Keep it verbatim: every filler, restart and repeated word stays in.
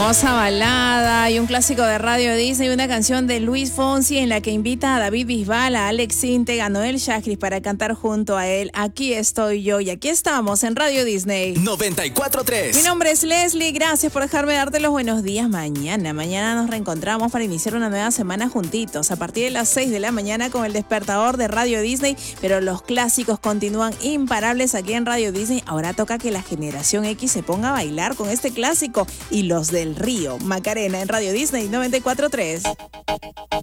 Hermosa balada y un clásico de Radio Disney, una canción de Luis Fonsi en la que invita a David Bisbal, a Alex Sintek, a Noel Shahriz para cantar junto a él. Aquí estoy yo y aquí estamos en Radio Disney noventa y cuatro punto tres. Mi nombre es Leslie, gracias por dejarme darte los buenos días. Mañana, mañana nos reencontramos para iniciar una nueva semana juntitos a partir de las seis de la mañana con el despertador de Radio Disney, pero los clásicos continúan imparables aquí en Radio Disney. Ahora toca que la generación X se ponga a bailar con este clásico y los del Río. Macarena en Radio Disney noventa y cuatro punto tres.